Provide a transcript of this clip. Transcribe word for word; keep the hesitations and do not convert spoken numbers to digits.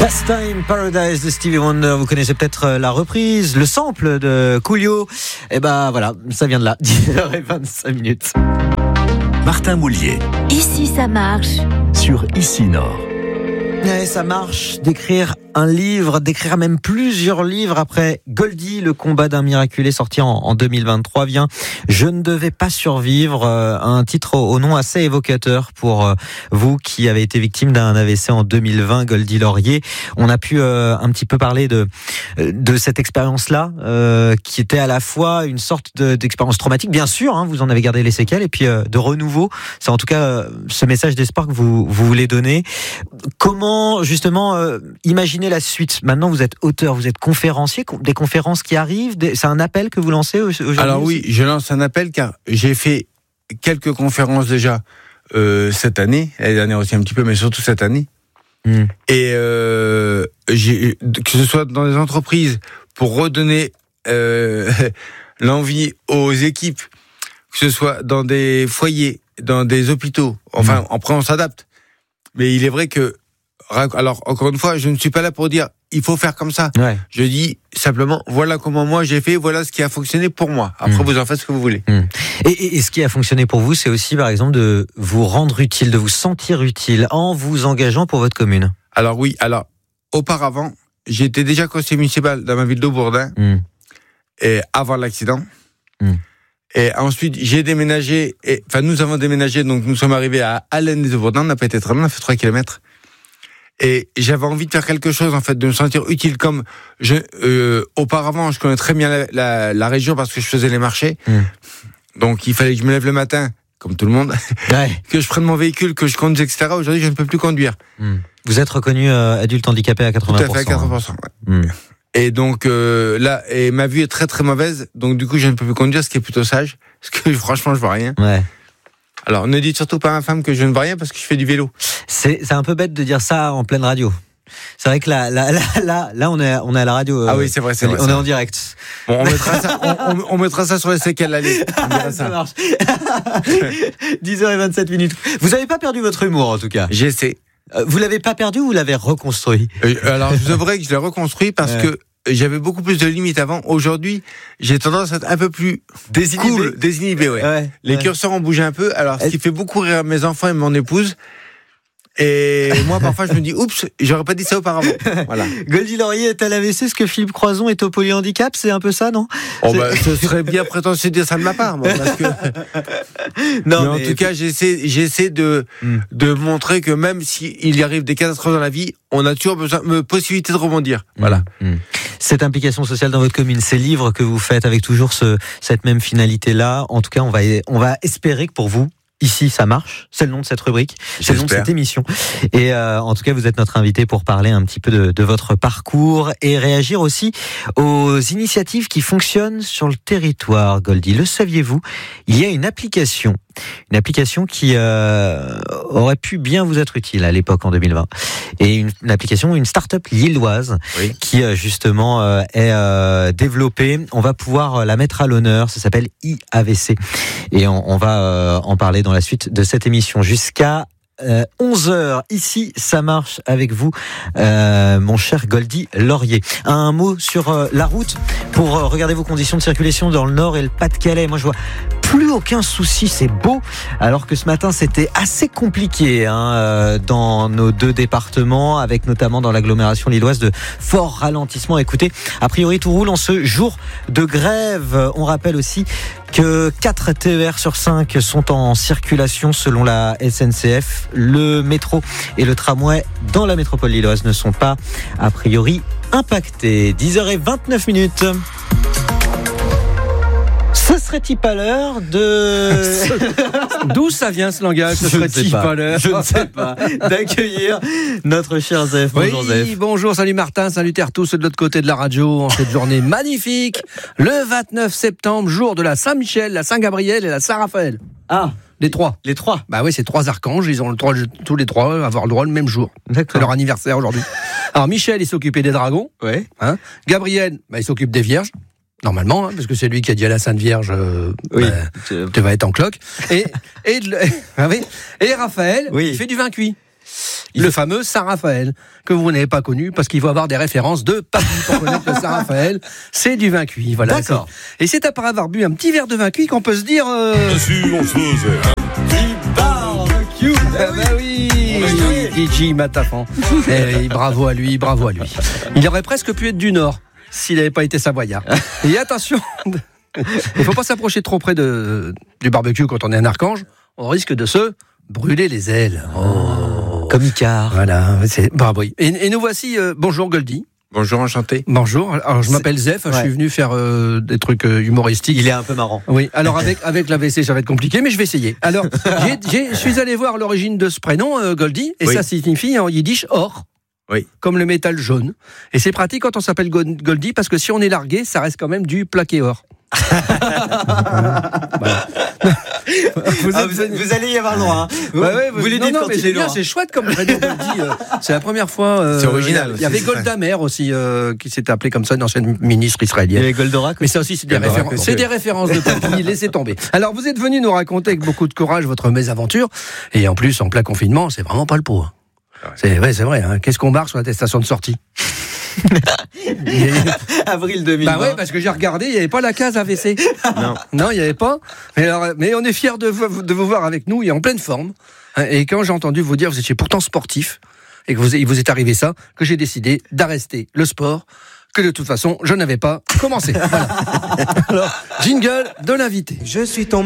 Last Time Paradise de Stevie Wonder. Vous connaissez peut-être la reprise, le sample de Coolio. Et ben voilà, ça vient de là. dix heures vingt-cinq minutes. Martin Moulier. Ici ça marche. Sur Ici Nord. Et ça marche d'écrire un livre, d'écrire même plusieurs livres après Goldie, le combat d'un miraculé, sorti en, en deux mille vingt-trois, vient Je ne devais pas survivre, euh, un titre au, au nom assez évocateur pour euh, vous qui avez été victime d'un A V C en deux mille vingt, Goldie Laurier. On a pu euh, un petit peu parler de de cette expérience-là, euh, qui était à la fois une sorte de, d'expérience traumatique, bien sûr, hein, vous en avez gardé les séquelles, et puis euh, de renouveau. C'est en tout cas euh, ce message d'espoir que vous vous voulez donner. Comment justement euh, imaginer la suite? Maintenant, vous êtes auteur, vous êtes conférencier, des conférences qui arrivent. Des... C'est un appel que vous lancez aujourd'hui? Alors oui, je lance un appel car j'ai fait quelques conférences déjà euh, cette année, l'année dernière aussi un petit peu, mais surtout cette année. Mmh. Et euh, j'ai, que ce soit dans les entreprises pour redonner euh, l'envie aux équipes, que ce soit dans des foyers, dans des hôpitaux. Enfin, mmh. après on s'adapte. Mais il est vrai que, alors encore une fois, je ne suis pas là pour dire il faut faire comme ça. Ouais. Je dis simplement voilà comment moi j'ai fait, voilà ce qui a fonctionné pour moi. Après mmh. vous en faites ce que vous voulez. Mmh. Et, et, et ce qui a fonctionné pour vous, c'est aussi par exemple de vous rendre utile, de vous sentir utile en vous engageant pour votre commune. Alors oui, alors auparavant, j'étais déjà conseiller municipal dans ma ville d'Aubourdin mmh. et avant l'accident. Mmh. Et ensuite, j'ai déménagé, et, enfin, nous avons déménagé, donc nous sommes arrivés à Allen-les-Aubourdins, on n'a pas été très loin, on a fait trois kilomètres. Et j'avais envie de faire quelque chose, en fait, de me sentir utile, comme je, euh, auparavant, je connais très bien la, la, la région parce que je faisais les marchés. Mmh. Donc, il fallait que je me lève le matin, comme tout le monde, ouais. que je prenne mon véhicule, que je conduise, et cetera. Aujourd'hui, je ne peux plus conduire. Mmh. Vous êtes reconnu euh, adulte handicapé à quatre-vingts pour cent. Tout à fait, à quatre-vingts pour cent, hein. ouais. Mmh. Et donc euh, là, et ma vue est très très mauvaise, donc du coup je ne peux plus conduire, ce qui est plutôt sage, parce que franchement je vois rien. Ouais. Alors ne dites surtout pas à ma femme que je ne vois rien parce que je fais du vélo. C'est c'est un peu bête de dire ça en pleine radio. C'est vrai que là là là là, là on est on est à la radio. Ah euh, oui c'est vrai c'est vrai. On est en direct. Bon on mettra ça on, on, on mettra ça sur les séquelles allez. ça. ça marche. dix heures vingt-sept minutes. Vous avez pas perdu votre humour en tout cas. J'essaie. Vous l'avez pas perdu ou vous l'avez reconstruit? Alors je vous avouerai que je l'ai reconstruit parce ouais. que j'avais beaucoup plus de limites avant. Aujourd'hui, j'ai tendance à être un peu plus désinhibé. Cool, désinhibé, ouais. ouais Les ouais. curseurs ont bougé un peu. Alors, ce qui fait beaucoup rire mes enfants et mon épouse. Et moi, parfois, je me dis, oups, j'aurais pas dit ça auparavant. Voilà. Goldie Laurier est à l'A V C, ce que Philippe Croison est au polyhandicap, c'est un peu ça, non? Oh bah, ce serait bien prétentieux de dire ça de ma part, moi, parce que. non, mais, mais en tout cas, j'essaie, j'essaie de, mm. de montrer que même s'il y arrive des catastrophes dans la vie, on a toujours besoin, de possibilité de rebondir. Voilà. Mm. Mm. Cette implication sociale dans votre commune, ces livres que vous faites avec toujours ce, cette même finalité-là, en tout cas, on va, on va espérer que pour vous, Ici, ça marche. C'est le nom de cette rubrique. C'est le nom de cette émission. Et euh, en tout cas, vous êtes notre invité pour parler un petit peu de, de votre parcours et réagir aussi aux initiatives qui fonctionnent sur le territoire. Goldie, le saviez-vous? Il y a une application, une application qui euh, aurait pu bien vous être utile à l'époque en deux mille vingt. Et une, une application, une start-up lilloise oui. qui euh, justement euh, est euh, développée. On va pouvoir la mettre à l'honneur. Ça s'appelle I A V C. Et on, on va euh, en parler dans la suite de cette émission jusqu'à euh, onze heures. Ici, ça marche avec vous, euh, mon cher Goldie Laurier. Un mot sur euh, la route pour euh, regarder vos conditions de circulation dans le Nord et le Pas-de-Calais. Moi, je vois plus aucun souci, c'est beau. Alors que ce matin, c'était assez compliqué hein, euh, dans nos deux départements, avec notamment dans l'agglomération lilloise de forts ralentissements. Écoutez, a priori, tout roule en ce jour de grève. On rappelle aussi que quatre T E R sur cinq sont en circulation selon la S N C F. Le métro et le tramway dans la métropole lilloise ne sont pas a priori impactés. dix heures vingt-neuf minutes. Ce serait-il pas l'heure de... D'où ça vient ce langage? Ce serait-il pas l'heure? Je ne sais pas. D'accueillir notre cher Zef. Bonjour oui, Zef. Bonjour, salut Martin, salutaires tous de l'autre côté de la radio en cette journée magnifique. Le vingt-neuf septembre, jour de la Saint-Michel, la Saint-Gabriel et la Saint-Raphaël. Ah, les trois. Les trois. Bah oui, c'est trois archanges, ils ont le droit, tous les trois avoir le droit le même jour. D'accord. C'est leur anniversaire aujourd'hui. Alors Michel, il s'occupait des dragons. Ouais. Hein. Gabriel, bah, il s'occupe des vierges. Normalement, hein, parce que c'est lui qui a dit à la Sainte Vierge, euh, oui, bah, tu vas être en cloque. Et, et, et, et Raphaël, oui. il fait du vin cuit. Le fameux Saint-Raphaël, que vous n'avez pas connu, parce qu'il faut avoir des références de papy pour connaître le Saint-Raphaël. C'est du vin cuit, voilà. D'accord. C'est... Et c'est après avoir bu un petit verre de vin cuit qu'on peut se dire... Euh... Bien sûr, on se faisait un petit barbecue. Ah bah oui, D J Matafan. Eh oui, bravo à lui, bravo à lui. Il aurait presque pu être du Nord, s'il n'avait pas été savoyard. Et attention, il ne faut pas s'approcher trop près de, du barbecue quand on est un archange, on risque de se brûler les ailes. Oh. Comme Icare. Voilà, c'est bravo. Et, et nous voici, euh, bonjour Goldie. Bonjour, enchanté. Bonjour, alors je m'appelle Zef, ouais. Je suis venu faire euh, des trucs euh, humoristiques. Il est un peu marrant. Oui, alors avec, avec l'A V C ça va être compliqué, mais je vais essayer. Alors, j'ai, j'ai, je suis allé voir l'origine de ce prénom, euh, Goldie, et oui. Ça signifie en yiddish or. Oui. Comme le métal jaune. Et c'est pratique quand on s'appelle Goldie, parce que si on est largué, ça reste quand même du plaqué or. Voilà. Vous, ah, vous, vous allez y avoir le droit. Hein. Vous, ouais, ouais, vous, vous les dites quand c'est bien, c'est chouette comme prénom Goldie. Euh, c'est la première fois. Euh, c'est original. Il y avait Golda Meir aussi euh, qui s'était appelée comme ça, une ancienne ministre israélienne. Il y avait Goldorak. Mais ça aussi, c'est des, référen- c'est des références de papy. Laissez tomber. Alors, vous êtes venu nous raconter avec beaucoup de courage votre mésaventure, et en plus, en plein confinement, c'est vraiment pas le pot. Hein. Ouais. C'est vrai, c'est vrai. Hein. Qu'est-ce qu'on marque sur l'attestation de sortie? Avril deux mille vingt. Bah ouais, parce que j'ai regardé, il n'y avait pas la case A V C. Non. Non, il n'y avait pas. Mais, alors, mais on est fiers de vous, de vous voir avec nous, il est en pleine forme. Et quand j'ai entendu vous dire, vous étiez pourtant sportif, et que vous, il vous est arrivé ça, que j'ai décidé d'arrêter le sport, que de toute façon, je n'avais pas commencé. Voilà. Alors, jingle de l'invité. Je suis tombé